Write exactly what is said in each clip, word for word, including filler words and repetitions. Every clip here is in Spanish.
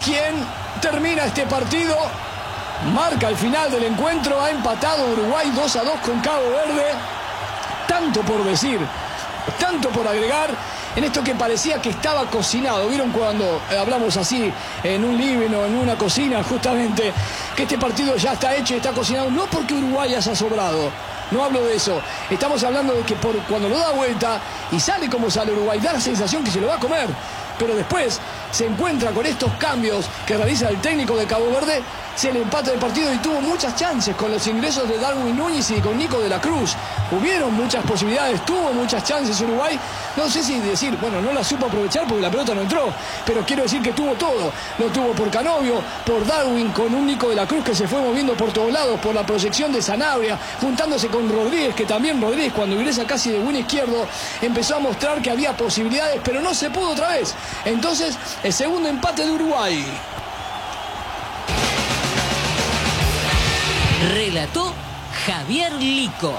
quien termina este partido, marca el final del encuentro. Ha empatado Uruguay dos a dos con Cabo Verde. Tanto por decir, tanto por agregar en esto que parecía que estaba cocinado. ¿Vieron cuando hablamos así en un living o en una cocina, justamente, que este partido ya está hecho y está cocinado? No porque Uruguay haya sobrado, no hablo de eso. Estamos hablando de que por cuando lo da vuelta y sale como sale Uruguay, da la sensación que se lo va a comer. Pero después se encuentra con estos cambios que realiza el técnico de Cabo Verde, se le empata el partido y tuvo muchas chances con los ingresos de Darwin Núñez y con Nico de la Cruz. Hubieron muchas posibilidades, tuvo muchas chances Uruguay. No sé si decir, bueno, no la supo aprovechar porque la pelota no entró, pero quiero decir que tuvo todo. Lo tuvo por Canovio, por Darwin, con un Nico de la Cruz que se fue moviendo por todos lados, por la proyección de Sanabria, juntándose con Rodríguez, que también Rodríguez, cuando ingresa casi de buen izquierdo, empezó a mostrar que había posibilidades, pero no se pudo otra vez. Entonces, el segundo empate de Uruguay. Relató Javier Lico.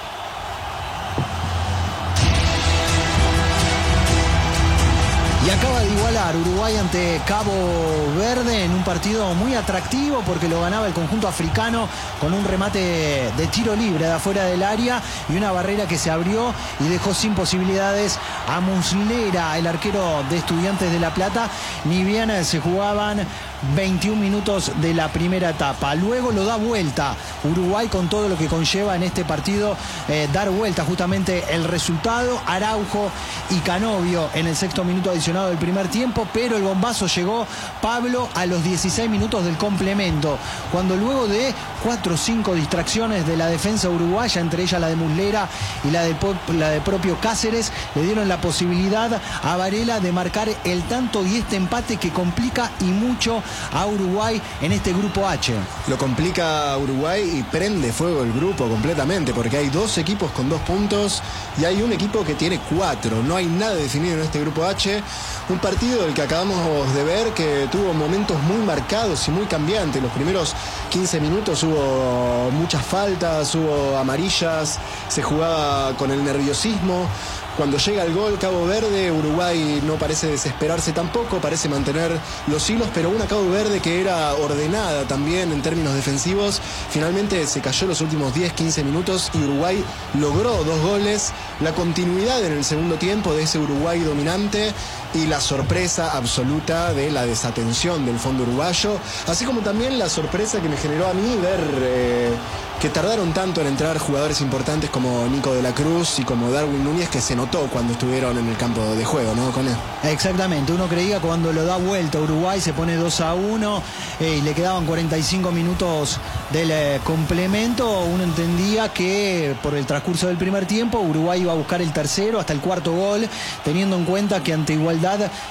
Y acaba de igualar Uruguay ante Cabo Verde en un partido muy atractivo porque lo ganaba el conjunto africano con un remate de tiro libre de afuera del área y una barrera que se abrió y dejó sin posibilidades a Muslera, el arquero de Estudiantes de La Plata, ni bien se jugaban veintiún minutos de la primera etapa. Luego lo da vuelta Uruguay con todo lo que conlleva en este partido, eh, dar vuelta justamente el resultado. Araujo y Canovio en el sexto minuto adicionado del primer tiempo, pero el bombazo llegó, Pablo, a los dieciséis minutos del complemento, cuando luego de cuatro o cinco distracciones de la defensa uruguaya, entre ellas la de Muslera y la de, la de propio Cáceres, le dieron la posibilidad a Varela de marcar el tanto y este empate que complica y mucho a Uruguay en este grupo H. Lo complica a Uruguay y prende fuego el grupo completamente, porque hay dos equipos con dos puntos y hay un equipo que tiene cuatro. No hay nada definido en este grupo H. Un partido del que acabamos de ver que tuvo momentos muy marcados y muy cambiantes. Los primeros quince minutos hubo muchas faltas, hubo amarillas, se jugaba con el nerviosismo. Cuando llega el gol Cabo Verde, Uruguay no parece desesperarse tampoco, parece mantener los hilos, pero una Cabo Verde que era ordenada también en términos defensivos, finalmente se cayó los últimos diez a quince minutos y Uruguay logró dos goles, la continuidad en el segundo tiempo de ese Uruguay dominante y la sorpresa absoluta de la desatención del fondo uruguayo, así como también la sorpresa que me generó a mí ver eh, que tardaron tanto en entrar jugadores importantes como Nico de la Cruz y como Darwin Núñez, que se notó cuando estuvieron en el campo de juego, ¿no, Cone? Exactamente, uno creía que cuando lo da vuelta Uruguay se pone dos a uno eh, y le quedaban cuarenta y cinco minutos del eh, complemento, uno entendía que por el transcurso del primer tiempo Uruguay iba a buscar el tercero hasta el cuarto gol, teniendo en cuenta que ante igualdad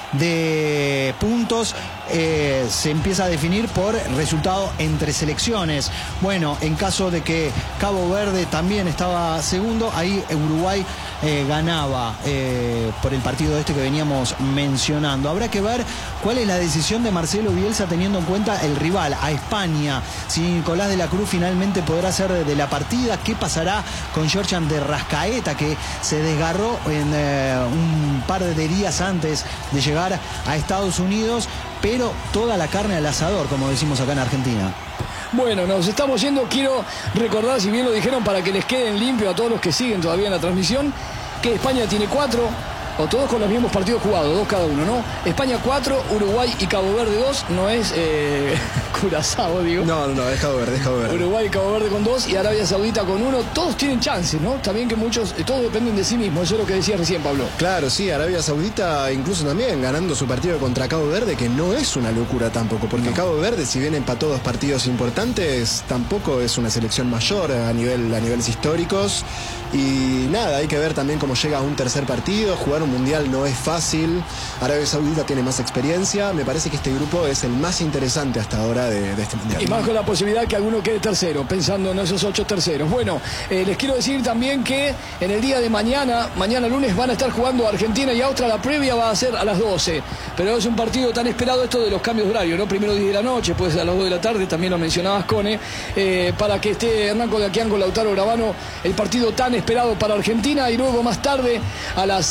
de puntos eh, se empieza a definir por resultado entre selecciones. Bueno, en caso de que Cabo Verde también estaba segundo, ahí Uruguay eh, ganaba eh, por el partido este que veníamos mencionando. Habrá que ver cuál es la decisión de Marcelo Bielsa teniendo en cuenta el rival, a España. Si Nicolás de la Cruz finalmente podrá ser de la partida, qué pasará con Georgian de Rascaeta, que se desgarró en eh, un par de días antes de llegar a Estados Unidos, pero toda la carne al asador, como decimos acá en Argentina. Bueno, nos estamos yendo. Quiero recordar, si bien lo dijeron, para que les queden limpio a todos los que siguen todavía en la transmisión, que España tiene cuatro, o todos con los mismos partidos jugados, dos cada uno, ¿no? España cuatro, Uruguay y Cabo Verde dos, no es eh, Curazao, digo. No, no, no, es Cabo Verde, es Cabo Verde. Uruguay y Cabo Verde con dos y Arabia Saudita con uno. Todos tienen chances, ¿no? También que muchos, todos dependen de sí mismos, eso es lo que decía recién Pablo. Claro, sí, Arabia Saudita incluso también ganando su partido contra Cabo Verde, que no es una locura tampoco, porque no. Cabo Verde, si bien empató dos partidos importantes, tampoco es una selección mayor a nivel a niveles históricos. Y nada, hay que ver también cómo llega a un tercer partido. Jugar un mundial no es fácil. Arabia Saudita tiene más experiencia. Me parece que este grupo es el más interesante hasta ahora de, de este mundial. Y más con la posibilidad que alguno quede tercero, pensando en esos ocho terceros. Bueno, eh, les quiero decir también que en el día de mañana, mañana lunes, van a estar jugando Argentina y Austria. La previa va a ser a las doce. Pero es un partido tan esperado esto de los cambios de horario, ¿no? Primero diez de la noche, pues a las dos de la tarde, también lo mencionabas, Cone, eh, para que esté Hernán Codaquián con Lautaro Gravano, el partido tan esperado para Argentina, y luego más tarde a las seis de la tarde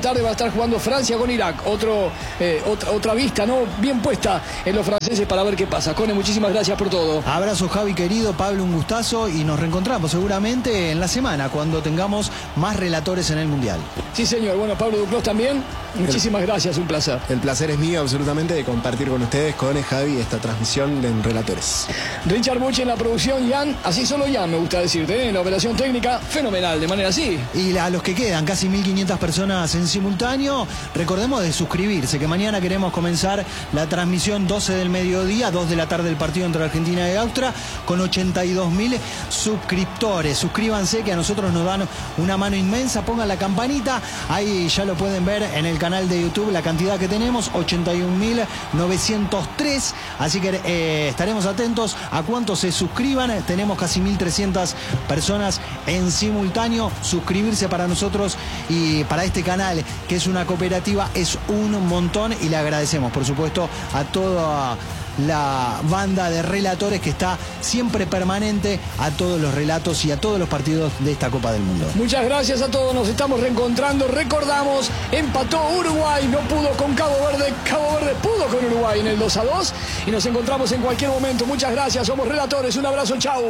tarde va a estar jugando Francia con Irak. Otro, eh, otra, otra vista, ¿no? Bien puesta en los franceses para ver qué pasa. Cone, muchísimas gracias por todo. Abrazo, Javi querido, Pablo, un gustazo, y nos reencontramos seguramente en la semana cuando tengamos más relatores en el Mundial. Sí, señor. Bueno, Pablo Duclos también. Muchísimas gracias, un placer. El placer es mío absolutamente de compartir con ustedes, Cone, Javi, esta transmisión de Relatores. Richard Bucci en la producción, Jan, así solo Jan me gusta decirte, ¿eh? En la operación técnica, fenomenal, de manera así. Y a los que quedan, casi mil quinientas personas en simultáneo, recordemos de suscribirse, que mañana queremos comenzar la transmisión doce del mediodía, dos de la tarde el partido entre Argentina y Austria, con ochenta y dos mil suscriptores. Suscríbanse, que a nosotros nos dan una mano inmensa, pongan la campanita, ahí ya lo pueden ver en el canal de YouTube, la cantidad que tenemos, ochenta y un mil novecientos tres, así que eh, estaremos atentos a cuántos se suscriban. Tenemos casi mil trescientas personas en simultáneo. Suscribirse para nosotros y para este canal, que es una cooperativa, es un montón, y le agradecemos, por supuesto, a toda la banda de relatores que está siempre permanente a todos los relatos y a todos los partidos de esta Copa del Mundo. Muchas gracias a todos, nos estamos reencontrando. Recordamos, empató Uruguay, no pudo con Cabo Verde, Cabo Verde pudo con Uruguay en el dos a dos, y nos encontramos en cualquier momento. Muchas gracias, somos relatores, un abrazo, chau.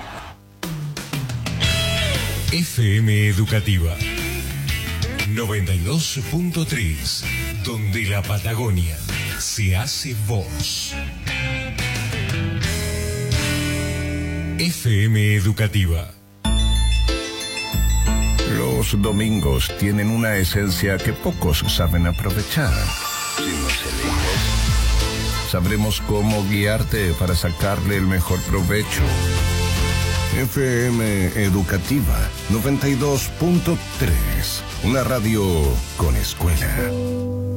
F M Educativa noventa y dos punto tres, donde la Patagonia se hace voz. F M Educativa. Los domingos tienen una esencia que pocos saben aprovechar. Si nos eliges, sabremos cómo guiarte para sacarle el mejor provecho. F M Educativa noventa y dos punto tres, una radio con escuela.